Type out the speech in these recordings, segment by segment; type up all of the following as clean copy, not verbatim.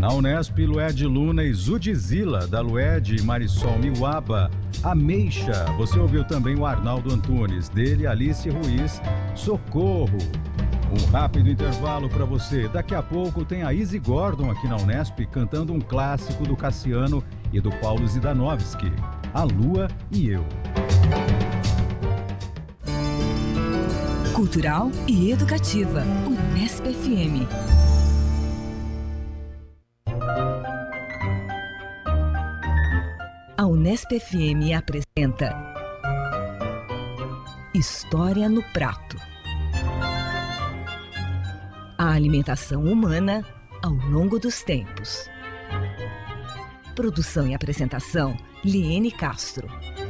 Na Unesp, Lued Luna e Zudzilla, da Lued e Marisol Miwaba, Ameixa. Você ouviu também o Arnaldo Antunes, dele Alice Ruiz, Socorro. Um rápido intervalo para você. Daqui a pouco tem a Izzy Gordon aqui na Unesp cantando um clássico do Cassiano e do Paulo Zidanovski, A Lua e Eu. Cultural e educativa. Unesp FM. A Unesp FM apresenta História no Prato. A alimentação humana ao longo dos tempos. Produção e apresentação, Liene Castro.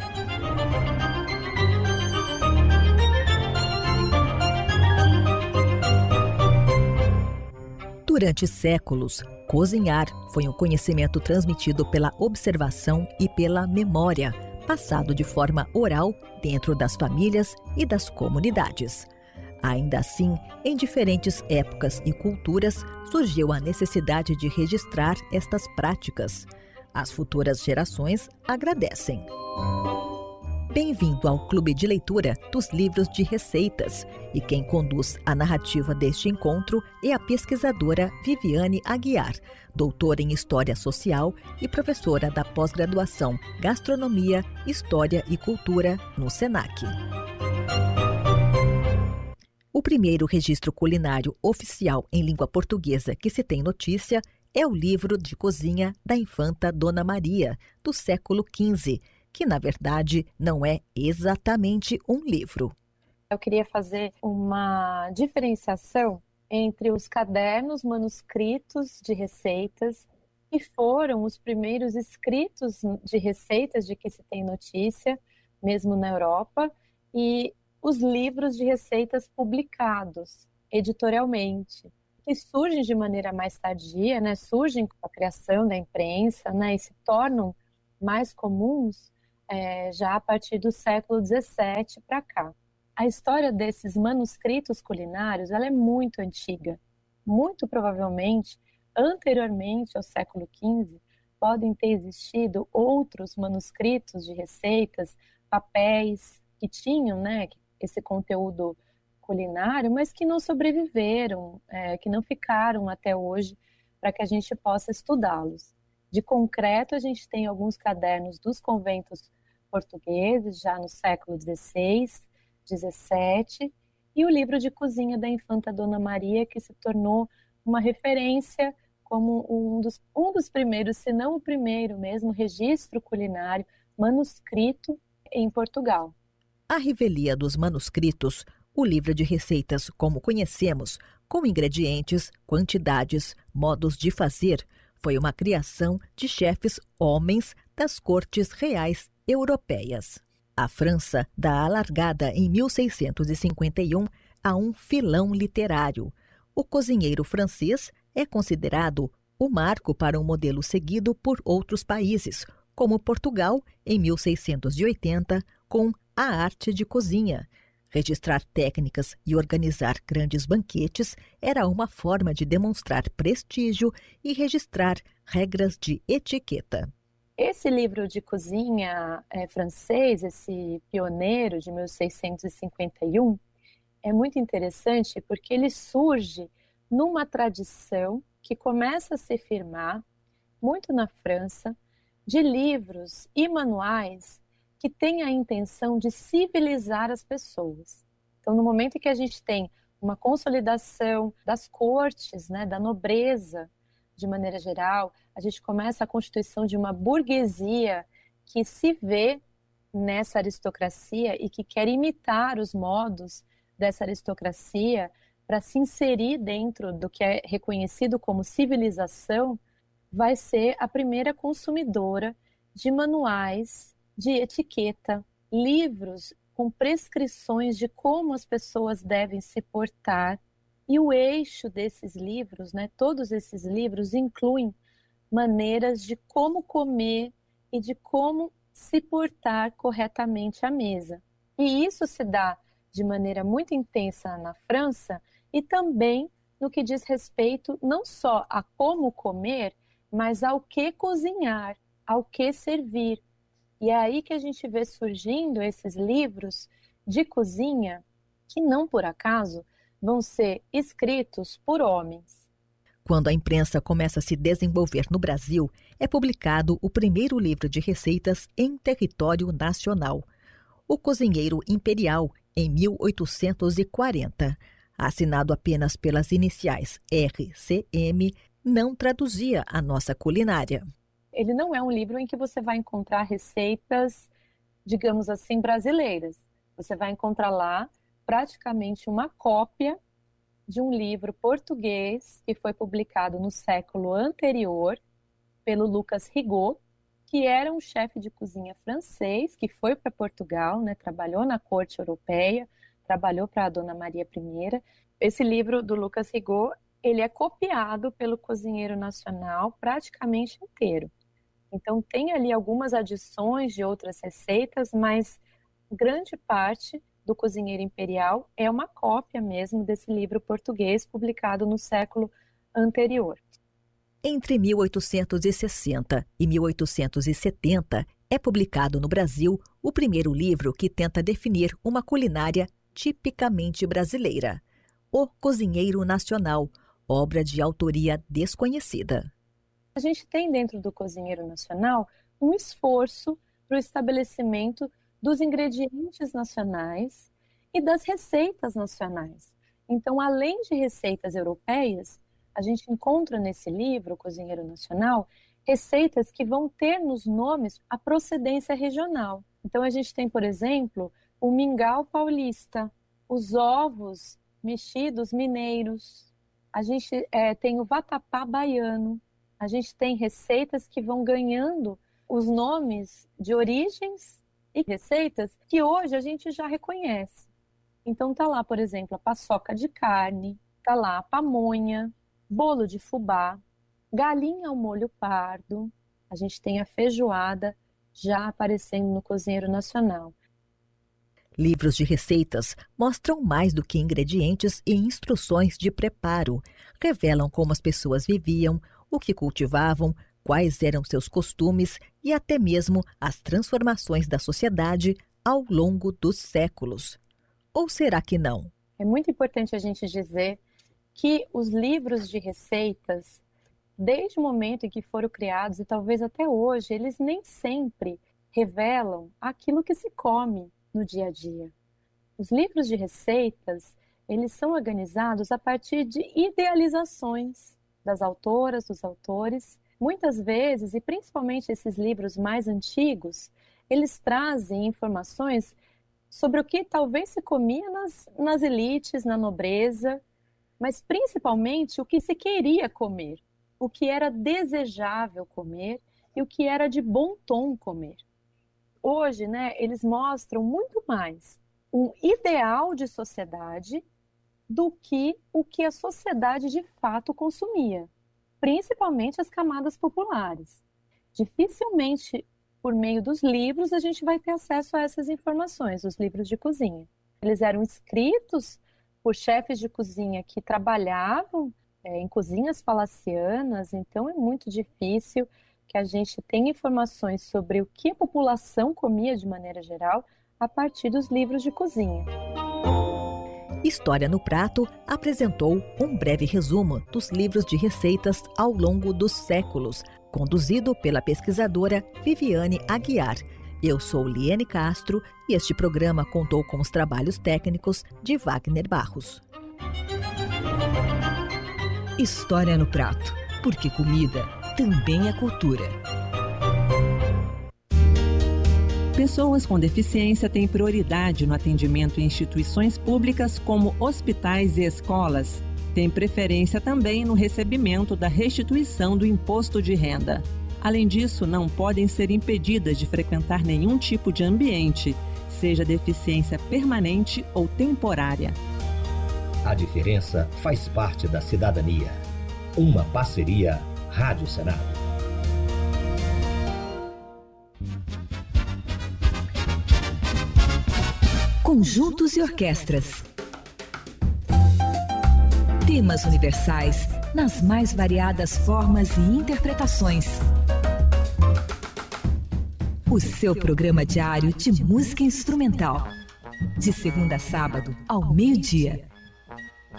Durante séculos, cozinhar foi um conhecimento transmitido pela observação e pela memória, passado de forma oral dentro das famílias e das comunidades. Ainda assim, em diferentes épocas e culturas, surgiu a necessidade de registrar estas práticas. As futuras gerações agradecem. Bem-vindo ao Clube de Leitura dos Livros de Receitas. E quem conduz a narrativa deste encontro é a pesquisadora Viviane Aguiar, doutora em História Social e professora da pós-graduação Gastronomia, História e Cultura no SENAC. O primeiro registro culinário oficial em língua portuguesa que se tem notícia é o livro de cozinha da infanta Dona Maria, do século XV, que, na verdade, não é exatamente um livro. Eu queria fazer uma diferenciação entre os cadernos manuscritos de receitas, que foram os primeiros escritos de receitas de que se tem notícia, mesmo na Europa, e os livros de receitas publicados editorialmente, que surgem de maneira mais tardia, né? Surgem com a criação da imprensa, né? E se tornam mais comuns já a partir do século XVII para cá. A história desses manuscritos culinários ela é muito antiga. Muito provavelmente, anteriormente ao século XV, podem ter existido outros manuscritos de receitas, papéis que tinham, né, esse conteúdo culinário, mas que não sobreviveram, que não ficaram até hoje para que a gente possa estudá-los. De concreto, a gente tem alguns cadernos dos conventos portugueses, já no século XVI, XVII, e o livro de cozinha da infanta Dona Maria, que se tornou uma referência como um dos primeiros, se não o primeiro mesmo, registro culinário manuscrito em Portugal. A revelia dos manuscritos, o livro de receitas como conhecemos, com ingredientes, quantidades, modos de fazer, foi uma criação de chefes homens das cortes reais europeias. A França dá a largada em 1651 a um filão literário. O cozinheiro francês é considerado o marco para um modelo seguido por outros países, como Portugal, em 1680, com a arte de cozinha. Registrar técnicas e organizar grandes banquetes era uma forma de demonstrar prestígio e registrar regras de etiqueta. Esse livro de cozinha francês, esse pioneiro de 1651, é muito interessante porque ele surge numa tradição que começa a se firmar, muito na França, de livros e manuais que têm a intenção de civilizar as pessoas. Então, no momento em que a gente tem uma consolidação das cortes, né, da nobreza, de maneira geral, a gente começa a constituição de uma burguesia que se vê nessa aristocracia e que quer imitar os modos dessa aristocracia para se inserir dentro do que é reconhecido como civilização, vai ser a primeira consumidora de manuais de etiqueta, livros com prescrições de como as pessoas devem se portar. E o eixo desses livros, né, todos esses livros incluem maneiras de como comer e de como se portar corretamente à mesa. E isso se dá de maneira muito intensa na França e também no que diz respeito não só a como comer, mas ao que cozinhar, ao que servir. E é aí que a gente vê surgindo esses livros de cozinha que, não por acaso, vão ser escritos por homens. Quando a imprensa começa a se desenvolver no Brasil, é publicado o primeiro livro de receitas em território nacional, O Cozinheiro Imperial, em 1840. Assinado apenas pelas iniciais RCM, não traduzia a nossa culinária. Ele não é um livro em que você vai encontrar receitas, digamos assim, brasileiras. Você vai encontrar lá praticamente uma cópia de um livro português que foi publicado no século anterior pelo Lucas Rigaud, que era um chefe de cozinha francês que foi para Portugal, né, trabalhou na corte europeia, trabalhou para a Dona Maria I. Esse livro do Lucas Rigaud, ele é copiado pelo Cozinheiro Nacional praticamente inteiro. Então tem ali algumas adições de outras receitas, mas grande parte do Cozinheiro Imperial é uma cópia mesmo desse livro português publicado no século anterior. Entre 1860 e 1870, é publicado no Brasil o primeiro livro que tenta definir uma culinária tipicamente brasileira, O Cozinheiro Nacional, obra de autoria desconhecida. A gente tem dentro do Cozinheiro Nacional um esforço para o estabelecimento dos ingredientes nacionais e das receitas nacionais. Então, além de receitas europeias, a gente encontra nesse livro, O Cozinheiro Nacional, receitas que vão ter nos nomes a procedência regional. Então, a gente tem, por exemplo, o mingau paulista, os ovos mexidos mineiros, a gente tem o vatapá baiano, a gente tem receitas que vão ganhando os nomes de origens e receitas que hoje a gente já reconhece. Então tá lá, por exemplo, a paçoca de carne, tá lá a pamonha, bolo de fubá, galinha ao molho pardo, a gente tem a feijoada já aparecendo no Cozinheiro Nacional. Livros de receitas mostram mais do que ingredientes e instruções de preparo. Revelam como as pessoas viviam, o que cultivavam, quais eram seus costumes e até mesmo as transformações da sociedade ao longo dos séculos. Ou será que não? É muito importante a gente dizer que os livros de receitas, desde o momento em que foram criados e talvez até hoje, eles nem sempre revelam aquilo que se come no dia a dia. Os livros de receitas, eles são organizados a partir de idealizações das autoras, dos autores. Muitas vezes, e principalmente esses livros mais antigos, eles trazem informações sobre o que talvez se comia nas elites, na nobreza, mas principalmente o que se queria comer, o que era desejável comer e o que era de bom tom comer. Hoje, né, eles mostram muito mais um ideal de sociedade do que o que a sociedade de fato consumia, principalmente as camadas populares. Dificilmente, por meio dos livros, a gente vai ter acesso a essas informações, os livros de cozinha. Eles eram escritos por chefes de cozinha que trabalhavam em cozinhas palacianas, então é muito difícil que a gente tenha informações sobre o que a população comia de maneira geral a partir dos livros de cozinha. História no Prato apresentou um breve resumo dos livros de receitas ao longo dos séculos, conduzido pela pesquisadora Viviane Aguiar. Eu sou Liene Castro e este programa contou com os trabalhos técnicos de Wagner Barros. História no Prato, porque comida também é cultura. Pessoas com deficiência têm prioridade no atendimento em instituições públicas como hospitais e escolas. Têm preferência também no recebimento da restituição do imposto de renda. Além disso, não podem ser impedidas de frequentar nenhum tipo de ambiente, seja deficiência permanente ou temporária. A diferença faz parte da cidadania. Uma parceria Rádio Senado. Conjuntos e orquestras. Poemas universais, nas mais variadas formas e interpretações. O seu programa diário de música instrumental. De segunda a sábado, ao meio-dia.